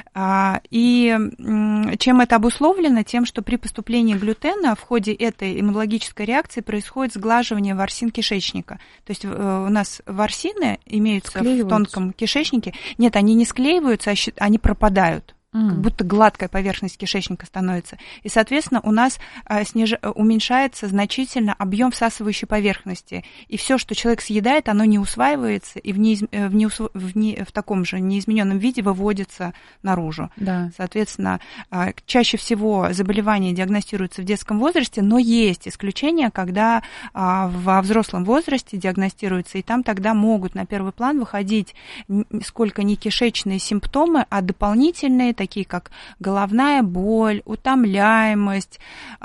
И чем это обусловлено? Тем, что при поступлении глютена в ходе этой иммунологической реакции происходит сглаживание ворсин кишечника. То есть у нас ворсины имеются в тонком кишечнике. Нет, они не склеиваются, они пропадают. Как будто гладкая поверхность кишечника становится. И, соответственно, у нас уменьшается значительно объем всасывающей поверхности. И все, что человек съедает, оно не усваивается и в таком же неизмененном виде выводится наружу. Да. Соответственно, чаще всего заболевания диагностируются в детском возрасте, но есть исключения, когда во взрослом возрасте диагностируются, и там тогда могут на первый план выходить сколько не кишечные симптомы, а дополнительные, такие как головная боль, утомляемость.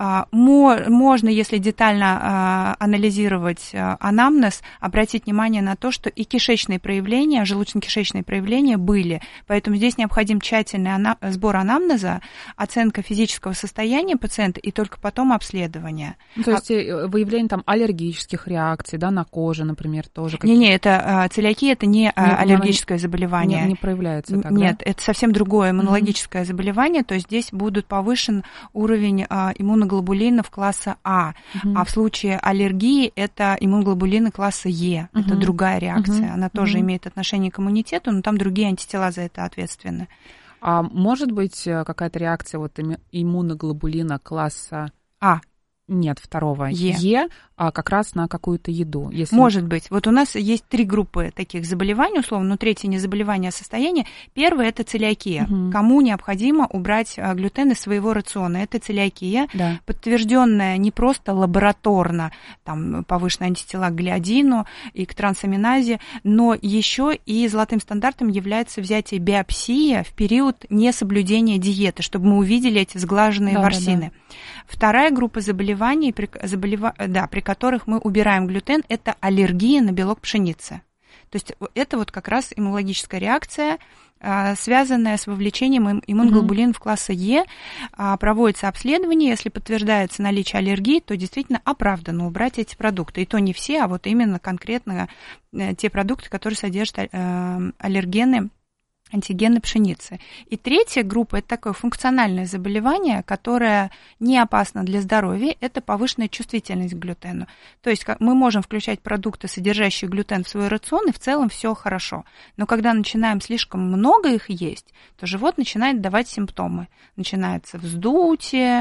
Можно, если детально анализировать анамнез, обратить внимание на то, что и кишечные проявления, желудочно-кишечные проявления были. Поэтому здесь необходим тщательный сбор анамнеза, оценка физического состояния пациента и только потом обследование. То есть выявление там аллергических реакций, да, на коже, например, тоже? Не, это целиакия, это не аллергическое заболевание. Не проявляется так, Нет, да? это совсем другое иммунологическое заболевание, то есть здесь будет повышен уровень иммуноглобулинов класса А, а в случае аллергии это иммуноглобулины класса Е, это другая реакция, она тоже имеет отношение к иммунитету, но там другие антитела за это ответственны. А может быть какая-то реакция вот иммуноглобулина класса А? Нет, второго Е, а как раз на какую-то еду. Если... Может быть. Вот у нас есть 3 группы таких заболеваний, условно, но третье не заболевание, а состояние. Первое – это целиакия. Кому необходимо убрать глютен из своего рациона. Это целиакия, подтвержденная не просто лабораторно, там, повышенные антитела к глиадину и к трансаминазе, но еще и золотым стандартом является взятие биопсии в период несоблюдения диеты, чтобы мы увидели эти сглаженные ворсины. Вторая группа заболеваний, при которых мы убираем глютен, это аллергия на белок пшеницы. То есть это вот как раз иммунологическая реакция, связанная с вовлечением иммуноглобулинов класса Е. Проводится обследование, если подтверждается наличие аллергии, то действительно оправданно убрать эти продукты. И то не все, а вот именно конкретно те продукты, которые содержат аллергены, антигены пшеницы. И третья группа – это такое функциональное заболевание, которое не опасно для здоровья, это повышенная чувствительность к глютену. То есть мы можем включать продукты, содержащие глютен, в свой рацион, и в целом все хорошо. Но когда начинаем слишком много их есть, то живот начинает давать симптомы. Начинается вздутие,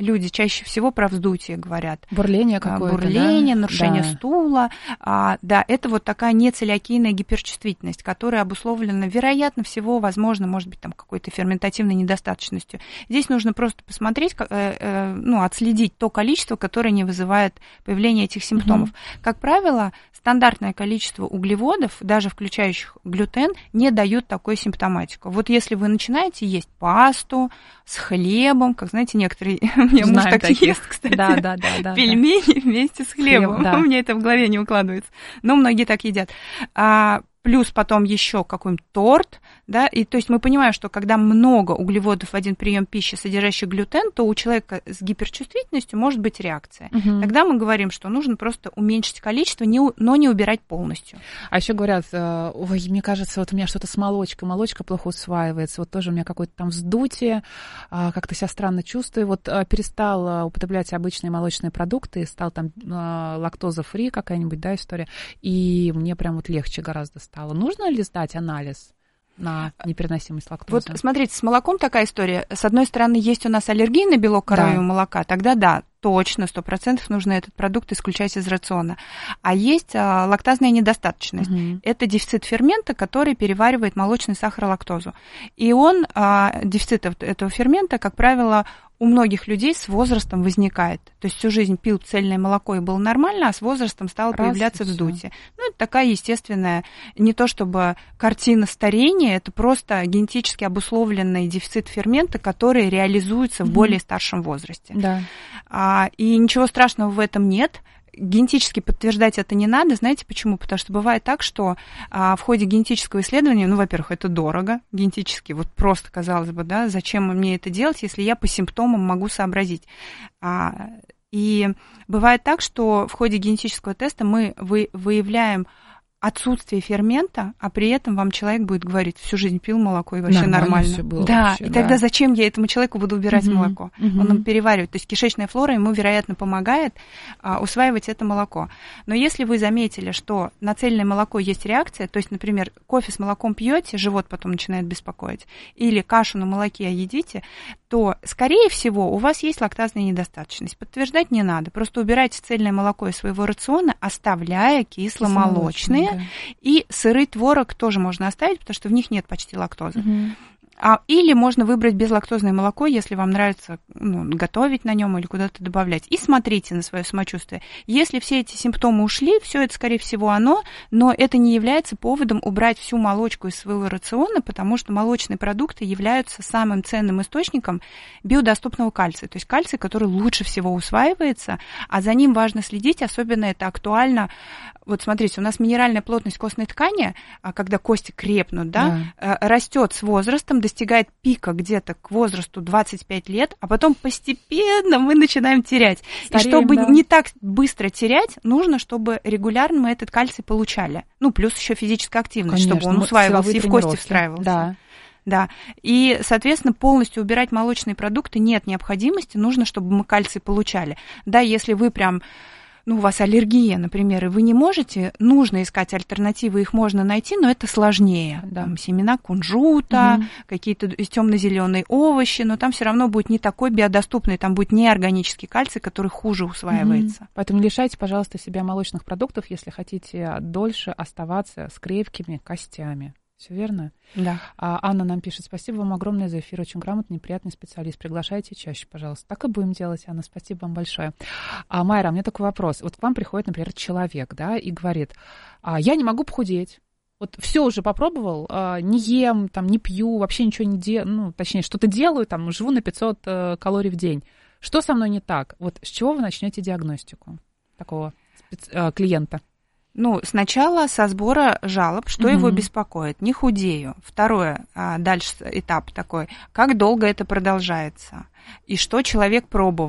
люди чаще всего про вздутие говорят. Бурление какое-то, бурление, да? нарушение стула. Да, это вот такая нецелиакийная гиперчувствительность, которая обусловлена, вероятно всего, возможно, может быть, там какой-то ферментативной недостаточностью. Здесь нужно просто посмотреть, отследить то количество, которое не вызывает появление этих симптомов. Как правило, стандартное количество углеводов, даже включающих глютен, не дают такую симптоматику. Вот если вы начинаете есть пасту с хлебом, как, знаете, некоторые, у меня муж так ест, кстати, пельмени вместе с хлебом. У меня это в голове не укладывается. Но многие так едят. Плюс потом еще какой-нибудь торт, да, и то есть мы понимаем, что когда много углеводов в один прием пищи, содержащий глютен, то у человека с гиперчувствительностью может быть реакция. Тогда мы говорим, что нужно просто уменьшить количество, но не убирать полностью. А еще говорят, ой, мне кажется, вот у меня что-то с молочкой, молочка плохо усваивается, вот тоже у меня какое-то там вздутие, как-то себя странно чувствую, вот перестала употреблять обычные молочные продукты, стал там лактоза-фри какая-нибудь, да, история, и мне прям вот легче гораздо стало. Нужно ли сдать анализ на непереносимость лактозы? Вот смотрите, с молоком такая история. С одной стороны, есть у нас аллергия на белок коровьего молока, тогда да, точно, 100% нужно этот продукт исключать из рациона. А есть лактазная недостаточность. Это дефицит фермента, который переваривает молочный сахар и лактозу. И дефицит этого фермента, как правило, у многих людей с возрастом возникает. То есть всю жизнь пил цельное молоко и было нормально, а с возрастом стало появляться вздутие. Ну, это такая естественная, не то чтобы картина старения, это просто генетически обусловленный дефицит фермента, который реализуется в более старшем возрасте. И ничего страшного в этом нет. Генетически подтверждать это не надо. Знаете почему? Потому что бывает так, что в ходе генетического исследования, во-первых, это дорого генетически, вот просто, казалось бы, да, зачем мне это делать, если я по симптомам могу сообразить. И бывает так, что в ходе генетического теста мы выявляем отсутствие фермента, а при этом вам человек будет говорить, всю жизнь пил молоко и вообще нормально. И тогда зачем я этому человеку буду убирать молоко? Он им переваривает. То есть кишечная флора ему, вероятно, помогает усваивать это молоко. Но если вы заметили, что на цельное молоко есть реакция, то есть, например, кофе с молоком пьете, живот потом начинает беспокоить, или кашу на молоке едите, то, скорее всего, у вас есть лактазная недостаточность. Подтверждать не надо. Просто убирайте цельное молоко из своего рациона, оставляя кисломолочные. И сырый творог тоже можно оставить, потому что в них нет почти лактозы. Или можно выбрать безлактозное молоко, если вам нравится готовить на нем или куда-то добавлять. И смотрите на свое самочувствие. Если все эти симптомы ушли, все это, скорее всего, оно, но это не является поводом убрать всю молочку из своего рациона, потому что молочные продукты являются самым ценным источником биодоступного кальция. То есть кальций, который лучше всего усваивается, а за ним важно следить, особенно это актуально. Вот смотрите, у нас минеральная плотность костной ткани, когда кости крепнут, растет с возрастом, достигает пика где-то к возрасту 25 лет, а потом постепенно мы начинаем терять. Стареем, и чтобы не так быстро терять, нужно, чтобы регулярно мы этот кальций получали. Плюс еще физическая активность, чтобы он усваивался и в кости встраивался. Да, и, соответственно, полностью убирать молочные продукты нет необходимости, нужно, чтобы мы кальций получали. Да, если вы прям... у вас аллергия, например, и вы не можете, нужно искать альтернативы, их можно найти, но это сложнее. Там семена кунжута, какие-то темно-зеленые овощи, но там все равно будет не такой биодоступный, там будет неорганический кальций, который хуже усваивается. Поэтому не лишайте, пожалуйста, себя молочных продуктов, если хотите дольше оставаться с крепкими костями. Все верно? Да. Анна нам пишет: спасибо вам огромное за эфир, очень грамотный, приятный специалист. Приглашайте чаще, пожалуйста. Так и будем делать, Анна, спасибо вам большое. Майра, у меня такой вопрос. Вот к вам приходит, например, человек, да, и говорит: я не могу похудеть. Вот все уже попробовал, не ем, там, не пью, вообще ничего не делаю, точнее, что-то делаю, там, живу на 500 калорий в день. Что со мной не так? Вот с чего вы начнете диагностику такого клиента? Сначала со сбора жалоб, что его беспокоит. Не худею. Второе, дальше этап такой, как долго это продолжается и что человек пробовал.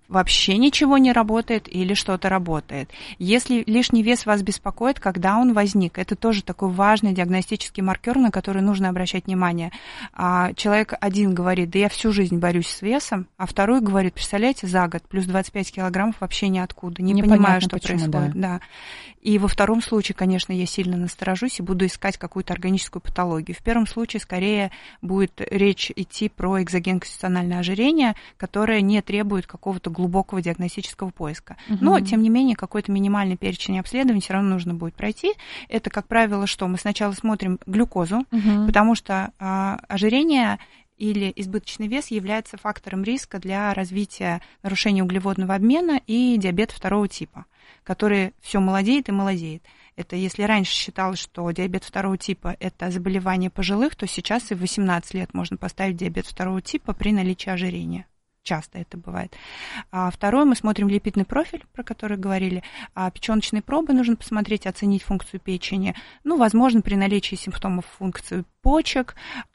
вообще ничего не работает или что-то работает. Если лишний вес вас беспокоит, когда он возник, это тоже такой важный диагностический маркер, на который нужно обращать внимание. Человек один говорит, да я всю жизнь борюсь с весом, а второй говорит, представляете, за год плюс 25 килограммов вообще ниоткуда, не понимаю, что происходит. Да. И во втором случае, конечно, я сильно насторожусь и буду искать какую-то органическую патологию. В первом случае, скорее, будет речь идти про экзогенконституциональное ожирение, которое не требует какого-то глубокого диагностического поиска. Но, тем не менее, какой-то минимальный перечень обследований все равно нужно будет пройти. Это, как правило, что мы сначала смотрим глюкозу, потому что ожирение или избыточный вес является фактором риска для развития нарушения углеводного обмена и диабета второго типа, который все молодеет и молодеет. Это если раньше считалось, что диабет второго типа – это заболевание пожилых, то сейчас и в 18 лет можно поставить диабет второго типа при наличии ожирения. Часто это бывает. Второе, мы смотрим липидный профиль, про который говорили. Печёночные пробы нужно посмотреть, оценить функцию печени. Возможно, при наличии симптомов функции почек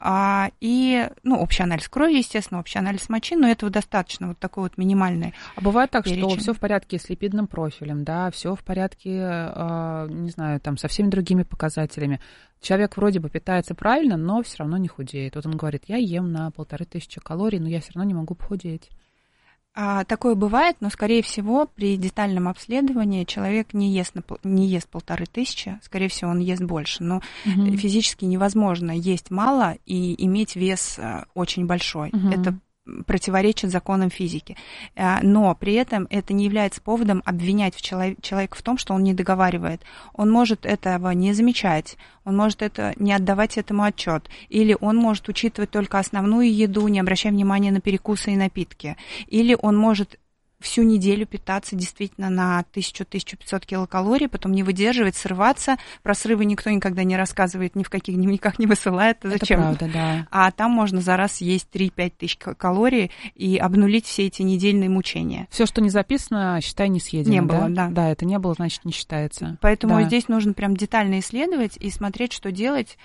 и, общий анализ крови, естественно, общий анализ мочи, но этого достаточно, вот такой вот минимальный. А бывает так, перечень. что все в порядке с липидным профилем, да, все в порядке, не знаю, там, со всеми другими показателями. Человек вроде бы питается правильно, но все равно не худеет. Вот он говорит, я ем на 1500 калорий, но я все равно не могу похудеть. Такое бывает, но, скорее всего, при детальном обследовании человек не ест 1500, скорее всего, он ест больше. Но физически невозможно есть мало и иметь вес очень большой. Это противоречит законам физики. Но при этом это не является поводом обвинять человека в том, что он не договаривает. Он может этого не замечать, он может не отдавать этому отчет, или он может учитывать только основную еду, не обращая внимания на перекусы и напитки, или он может всю неделю питаться действительно на 1000-1500 килокалорий, потом не выдерживать, срываться. Про срывы никто никогда не рассказывает, ни в каких дневниках не высылает. Зачем? Это правда, да. А там можно за раз есть 3-5 тысяч калорий и обнулить все эти недельные мучения. Все, что не записано, считай, не съедено. Не было, да. Да, это не было, значит, не считается. Поэтому здесь нужно прям детально исследовать и смотреть, что делать,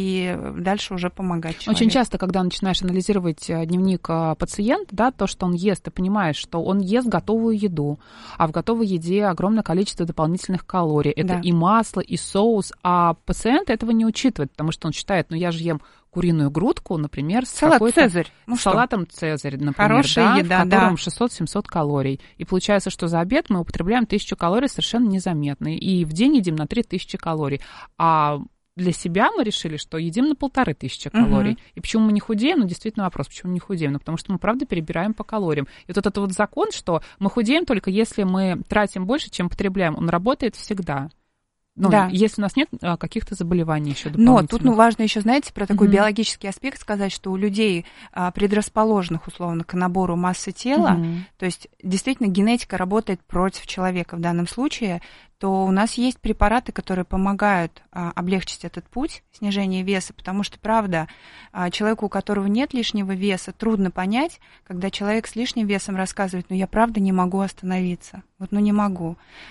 и дальше уже помогать человеку. Очень часто, когда начинаешь анализировать дневник пациента, да, то, что он ест, ты понимаешь, что он ест готовую еду, а в готовой еде огромное количество дополнительных калорий. Это и масло, и соус, а пациент этого не учитывает, потому что он считает, я же ем куриную грудку, например, с Цезарь. салатом Цезарь, например, хорошая еда, в котором 600-700 калорий. И получается, что за обед мы употребляем 1000 калорий совершенно незаметно. И в день едим на 3000 калорий. А для себя мы решили, что едим на 1500 калорий. И почему мы не худеем? Действительно вопрос, почему не худеем? Потому что мы, правда, перебираем по калориям. И вот этот вот закон, что мы худеем только если мы тратим больше, чем потребляем, он работает всегда. Если у нас нет каких-то заболеваний еще дополнительных. Но тут важно еще, знаете, про такой биологический аспект сказать, что у людей, предрасположенных, условно, к набору массы тела, то есть действительно генетика работает против человека в данном случае, то у нас есть препараты, которые помогают облегчить этот путь снижения веса, потому что, правда, человеку, у которого нет лишнего веса, трудно понять, когда человек с лишним весом рассказывает, я правда не могу остановиться, не могу,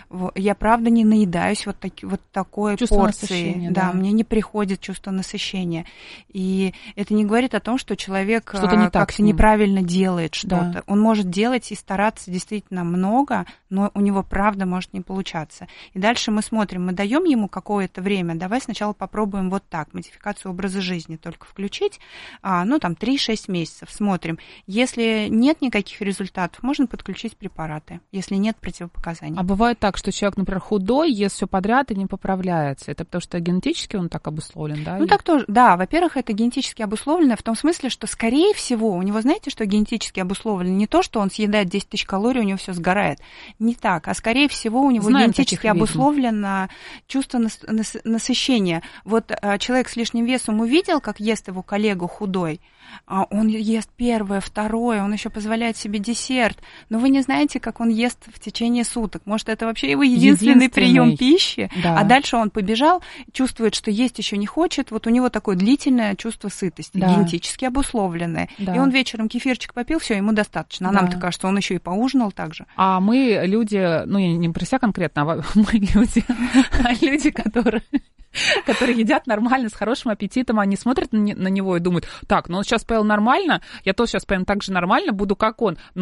я правда не наедаюсь вот такой чувство порции, да, мне не приходит чувство насыщения, и это не говорит о том, что человек как-то неправильно делает что-то, он может делать и стараться действительно много, но у него правда может не получаться. И дальше мы смотрим, мы даем ему какое-то время, давай сначала попробуем вот так, модификацию образа жизни только включить, 3-6 месяцев, смотрим. Если нет никаких результатов, можно подключить препараты, если нет противопоказаний. А бывает так, что человек, например, худой, ест все подряд и не поправляется. Это потому что генетически он так обусловлен, да? Так тоже, да, во-первых, это генетически обусловлено в том смысле, что, скорее всего, у него, знаете, что генетически обусловлено? Не то, что он съедает 10 тысяч калорий, у него все сгорает. Не так, а скорее всего у него генетически обусловлено чувство насыщения. Вот человек с лишним весом увидел, как ест его коллегу худой, он ест первое, второе, он еще позволяет себе десерт, но вы не знаете, как он ест в течение суток. Может, это вообще его единственный прием пищи, а дальше он побежал, чувствует, что есть еще не хочет, вот у него такое длительное чувство сытости, генетически обусловленное. И он вечером кефирчик попил, все, ему достаточно. А нам-то кажется, он еще и поужинал так же. А мы люди, я не про себя конкретно, а мы люди, которые едят нормально, с хорошим аппетитом, они смотрят на него и думают, так, он сейчас поел нормально, я тоже сейчас поем так же нормально, буду как он, но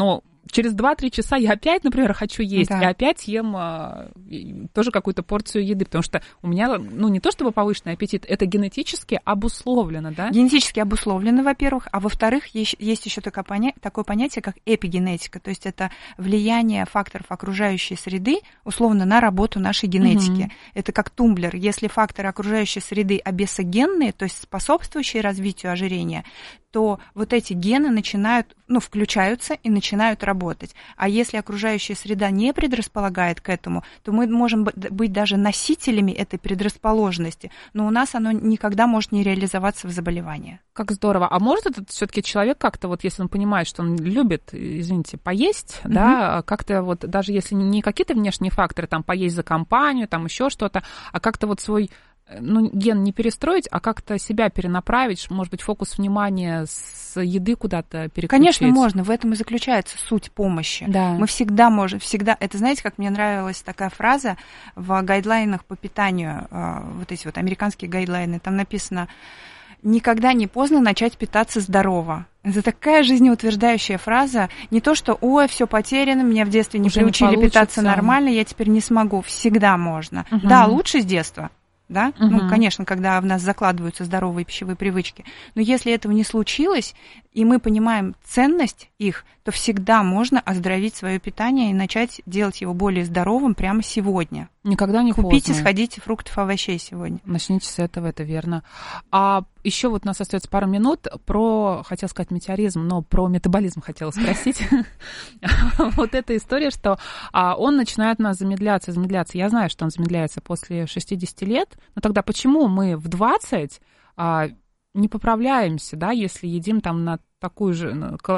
через 2-3 часа я опять, например, хочу есть, и опять ем тоже какую-то порцию еды, потому что у меня, не то чтобы повышенный аппетит, это генетически обусловлено, да? Генетически обусловлено, во-первых, а во-вторых, есть еще такое понятие, как эпигенетика, то есть это влияние факторов окружающей среды, условно, на работу нашей генетики. Это как тумблер. Если факторы окружающей среды обесогенные, то есть способствующие развитию ожирения, то вот эти гены начинают, включаются и начинают работать. А если окружающая среда не предрасполагает к этому, то мы можем быть даже носителями этой предрасположенности, но у нас оно никогда может не реализоваться в заболевании. Как здорово. А может этот все-таки человек как-то, вот если он понимает, что он любит, извините, поесть, да, как-то вот даже если не какие-то внешние факторы, там, поесть за компанию, там, еще что-то, а как-то вот свой ген не перестроить, а как-то себя перенаправить, может быть, фокус внимания с еды куда-то переключить? Конечно, можно. В этом и заключается суть помощи. Да. Мы всегда можем, Это, знаете, как мне нравилась такая фраза в гайдлайнах по питанию, вот эти вот американские гайдлайны, там написано: «Никогда не поздно начать питаться здорово». Это такая жизнеутверждающая фраза. Не то, что «Ой, все потеряно, меня в детстве не приучили питаться нормально, я теперь не смогу». Всегда можно. Да, лучше с детства. Да? Конечно, когда в нас закладываются здоровые пищевые привычки. Но если этого не случилось, и мы понимаем ценность их, то всегда можно оздоровить свое питание и начать делать его более здоровым прямо сегодня. Никогда не поздно. Купите, сходите фруктов, овощей сегодня. Начните с этого, это верно. А еще вот у нас остается пару минут хотела сказать метеоризм, но про метаболизм хотела спросить. Вот эта история, что он начинает у нас замедляться. Я знаю, что он замедляется после 60 лет, но тогда почему мы в 20 не поправляемся, да, если едим там на такую же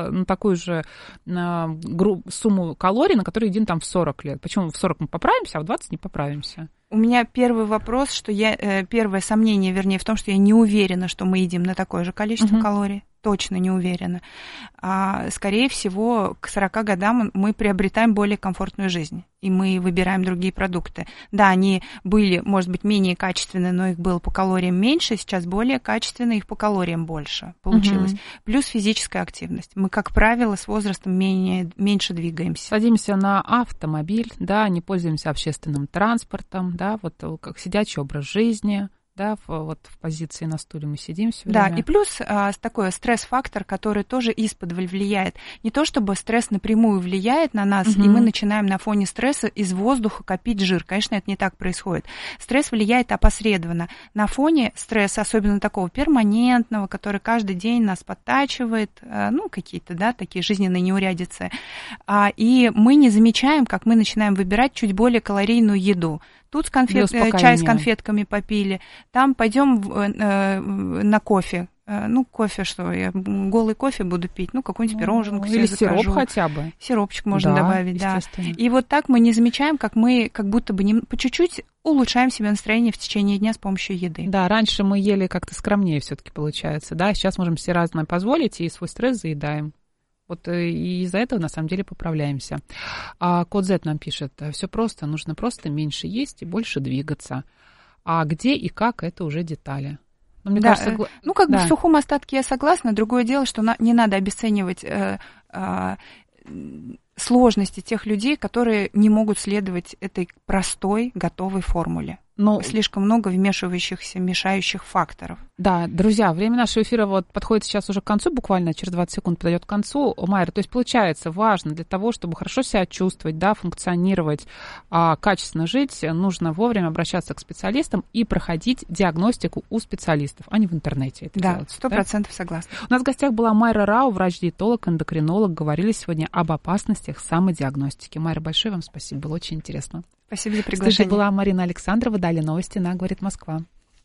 сумму калорий, на которую едим там в 40 лет? Почему в 40 мы поправимся, а в 20 не поправимся? У меня первый вопрос, первое сомнение, вернее, в том, что я не уверена, что мы едим на такое же количество калорий. Точно не уверена. Скорее всего, к 40 годам мы приобретаем более комфортную жизнь, и мы выбираем другие продукты. Да, они были, может быть, менее качественные, но их было по калориям меньше, сейчас более качественные, их по калориям больше получилось. Плюс физическая активность. Мы, как правило, с возрастом меньше двигаемся. Садимся на автомобиль, да, не пользуемся общественным транспортом, да, вот как сидячий образ жизни. Да, вот в позиции на стуле мы сидим все время. Да, и плюс такой стресс-фактор, который тоже исподволь влияет. Не то чтобы стресс напрямую влияет на нас, и мы начинаем на фоне стресса из воздуха копить жир. Конечно, это не так происходит. Стресс влияет опосредованно. На фоне стресса, особенно такого перманентного, который каждый день нас подтачивает, какие-то, да, такие жизненные неурядицы, и мы не замечаем, как мы начинаем выбирать чуть более калорийную еду. Тут чай с конфетками попили, там пойдем на кофе. Кофе что? Я голый кофе буду пить, какую-нибудь пироженку себе закажу. Или сироп хотя бы. Сиропчик можно добавить, да. И вот так мы не замечаем, как мы как будто бы по чуть-чуть улучшаем себе настроение в течение дня с помощью еды. Да, раньше мы ели как-то скромнее все-таки получается, да, сейчас можем себе разное позволить и свой стресс заедаем. Вот и из-за этого, на самом деле, поправляемся. Код Z нам пишет: все просто, нужно просто меньше есть и больше двигаться. А где и как, это уже детали. Но, мне кажется, бы в сухом остатке я согласна. Другое дело, что не надо обесценивать сложности тех людей, которые не могут следовать этой простой, готовой формуле. Слишком много вмешивающихся, мешающих факторов. Да, друзья, время нашего эфира подходит сейчас уже к концу, буквально через 20 секунд подойдет к концу. Майра, то есть получается, важно для того, чтобы хорошо себя чувствовать, да, функционировать, качественно жить, нужно вовремя обращаться к специалистам и проходить диагностику у специалистов, а не в интернете это делать. 100% согласна. У нас в гостях была Майра Рау, врач-диетолог, эндокринолог. Говорили сегодня об опасностях самодиагностики. Майра, большое вам спасибо, было очень интересно. Спасибо за приглашение. В студии была Марина Александрова. Далее новости на «Говорит Москва».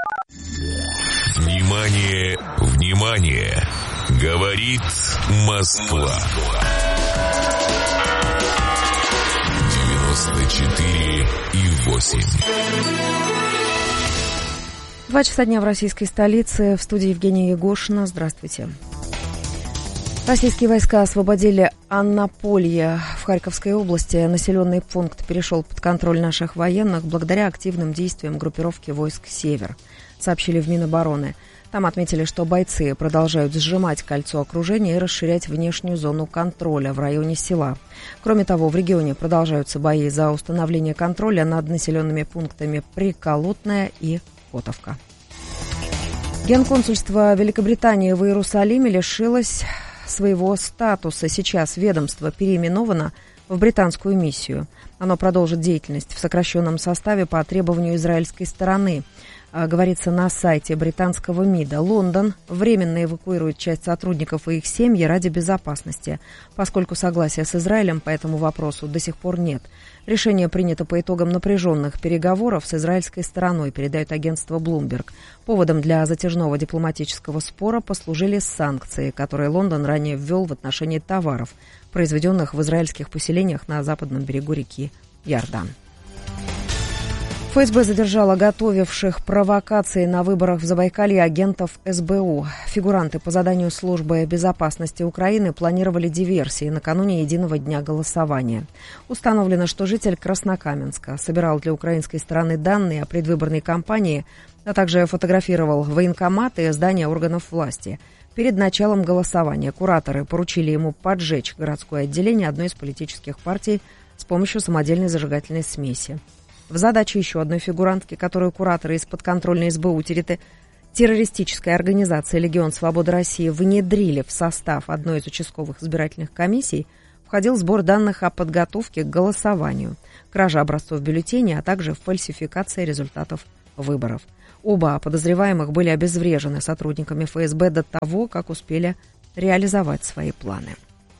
Внимание, внимание! Говорит Москва. 94,8. 2 часа дня в российской столице. В студии Евгения Егошина. Здравствуйте. Российские войска освободили Аннаполье в Харьковской области. Населенный пункт перешел под контроль наших военных благодаря активным действиям группировки войск «Север», сообщили в Минобороны. Там отметили, что бойцы продолжают сжимать кольцо окружения и расширять внешнюю зону контроля в районе села. Кроме того, в регионе продолжаются бои за установление контроля над населенными пунктами Приколотная и Котовка. Генконсульство Великобритании в Иерусалиме лишилось своего статуса. Сейчас ведомство переименовано в британскую миссию. Оно продолжит деятельность в сокращенном составе по требованию израильской стороны. Говорится на сайте британского МИДа. Лондон временно эвакуирует часть сотрудников и их семьи ради безопасности, поскольку согласия с Израилем по этому вопросу до сих пор нет. Решение принято по итогам напряженных переговоров с израильской стороной, передает агентство Bloomberg. Поводом для затяжного дипломатического спора послужили санкции, которые Лондон ранее ввел в отношении товаров, произведенных в израильских поселениях на западном берегу реки Иордан. ФСБ задержала готовивших провокации на выборах в Забайкалье агентов СБУ. Фигуранты по заданию Службы безопасности Украины планировали диверсии накануне единого дня голосования. Установлено, что житель Краснокаменска собирал для украинской стороны данные о предвыборной кампании, а также фотографировал военкоматы и здания органов власти. Перед началом голосования кураторы поручили ему поджечь городское отделение одной из политических партий с помощью самодельной зажигательной смеси. В задачи еще одной фигурантки, которую кураторы из подконтрольной СБУ террористической организации «Легион Свободы России» внедрили в состав одной из участковых избирательных комиссий, входил сбор данных о подготовке к голосованию, кража образцов бюллетеней, а также фальсификация результатов выборов. Оба подозреваемых были обезврежены сотрудниками ФСБ до того, как успели реализовать свои планы.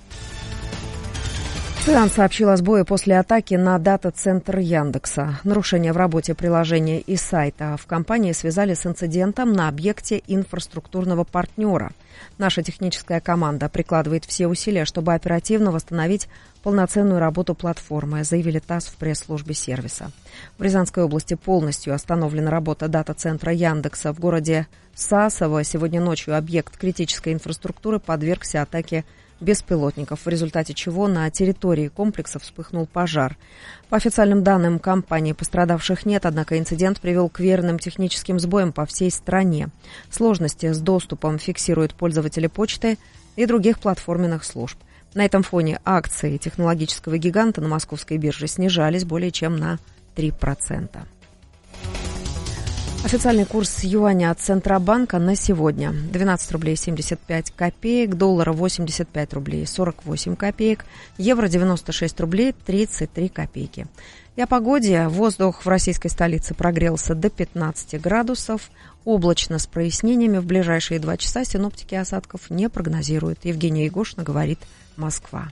ЦИАН сообщил о сбое после атаки на дата-центр Яндекса. Нарушения в работе приложения и сайта в компании связали с инцидентом на объекте инфраструктурного партнера. Наша техническая команда прикладывает все усилия, чтобы оперативно восстановить полноценную работу платформы, заявили ТАСС в пресс-службе сервиса. В Рязанской области полностью остановлена работа дата-центра Яндекса. В городе Сасово сегодня ночью объект критической инфраструктуры подвергся атаке беспилотников, в результате чего на территории комплекса вспыхнул пожар. По официальным данным компании пострадавших нет, однако инцидент привел к верным техническим сбоям по всей стране. Сложности с доступом фиксируют пользователи почты и других платформенных служб. На этом фоне акции технологического гиганта на московской бирже снижались более чем на 3%. Официальный курс юаня от Центробанка на сегодня: 12 рублей 75 копеек, доллара 85 рублей 48 копеек, евро 96 рублей 33 копейки. И о погоде. Воздух в российской столице прогрелся до 15 градусов. Облачно с прояснениями. В ближайшие 2 часа синоптики осадков не прогнозируют. Евгения Егошина, говорит Москва.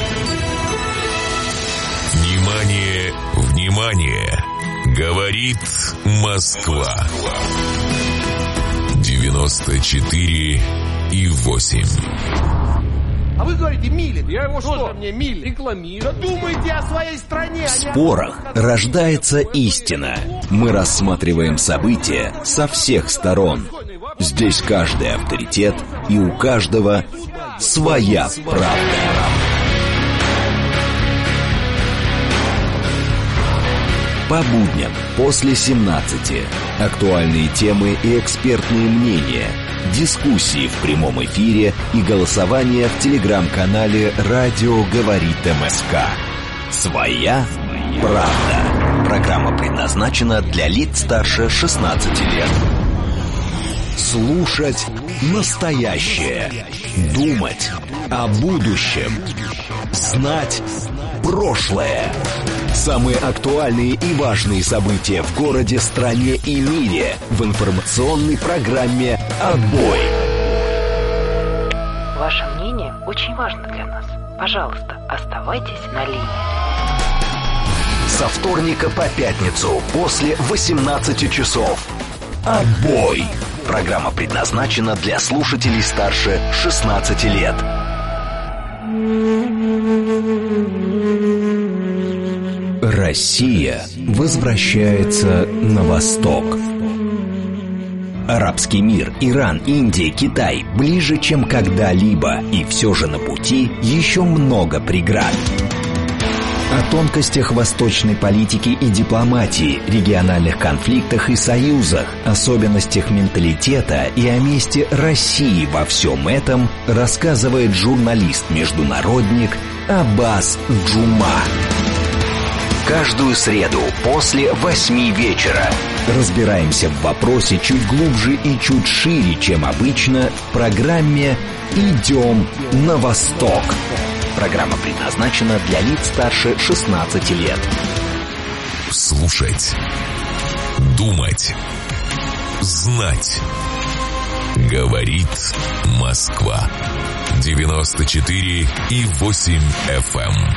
Внимание, внимание! Говорит Москва. 94,8. А вы говорите, милит. Я его что? Мне милит. Рекламирую. Да думайте о своей стране. В спорах рождается истина. Мы рассматриваем события со всех сторон. Здесь каждый авторитет, и у каждого своя правда. По будням после 17. Актуальные темы и экспертные мнения. Дискуссии в прямом эфире и голосование в телеграм-канале «Радио говорит МСК». Своя правда. Программа предназначена для лиц старше 16 лет. Слушать настоящее. Думать о будущем. Знать прошлое. Самые актуальные и важные события в городе, стране и мире в информационной программе «Отбой». Ваше мнение очень важно для нас. Пожалуйста, оставайтесь на линии. Со вторника по пятницу после 18 часов. «Отбой». Программа предназначена для слушателей старше 16 лет. Россия возвращается на восток. Арабский мир, Иран, Индия, Китай ближе, чем когда-либо. И все же на пути еще много преград. О тонкостях восточной политики и дипломатии, региональных конфликтах и союзах, особенностях менталитета и о месте России во всем этом рассказывает журналист-международник Аббас Джума. Каждую среду после 8 вечера разбираемся в вопросе чуть глубже и чуть шире, чем обычно, в программе «Идем на восток». Программа предназначена для лиц старше 16 лет. Слушать, думать, знать. Говорит Москва. 94,8 FM.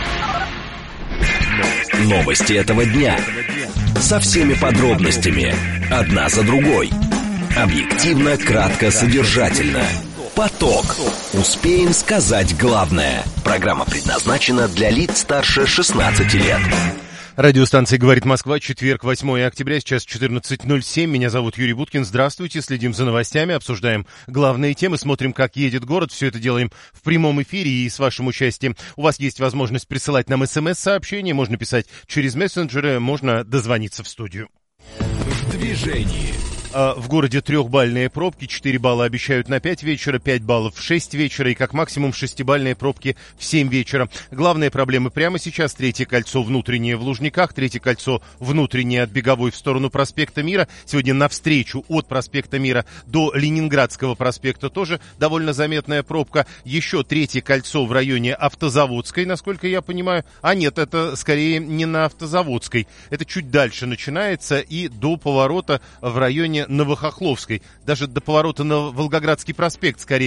Новости этого дня. Со всеми подробностями. Одна за другой. Объективно, кратко, содержательно. Поток. Успеем сказать главное. Программа предназначена для лиц старше 16 лет. Радиостанция «Говорит Москва», четверг, 8 октября, сейчас 14:07. Меня зовут Юрий Буткин. Здравствуйте. Следим за новостями, обсуждаем главные темы, смотрим, как едет город. Все это делаем в прямом эфире и с вашим участием. У вас есть возможность присылать нам СМС-сообщения, можно писать через мессенджеры, можно дозвониться в студию. В движении. В городе 3-бальные пробки, 4 балла обещают на 5 вечера, 5 баллов в 6 вечера и как максимум 6-бальные пробки в 7 вечера. Главные проблемы прямо сейчас: третье кольцо внутреннее в Лужниках, третье кольцо внутреннее от Беговой в сторону проспекта Мира. Сегодня навстречу от проспекта Мира до Ленинградского проспекта тоже довольно заметная пробка. Еще третье кольцо в районе Автозаводской, насколько я понимаю. А нет, это скорее не на Автозаводской. Это чуть дальше начинается и до поворота в районе Новохохловской. Даже до поворота на Волгоградский проспект скорее